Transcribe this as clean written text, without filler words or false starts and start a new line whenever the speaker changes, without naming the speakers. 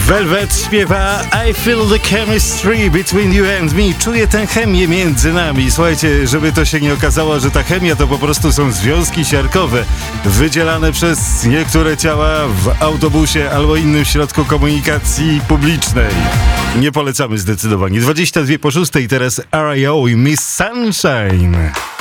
Velvet śpiewa I feel the chemistry between you and me. Czuję tę chemię między nami. Słuchajcie, żeby to się nie okazało, że ta chemia to po prostu są związki siarkowe wydzielane przez niektóre ciała w autobusie albo innym środku komunikacji publicznej. Nie polecamy zdecydowanie. 22 po 6, teraz R.I.O. i Miss Sunshine.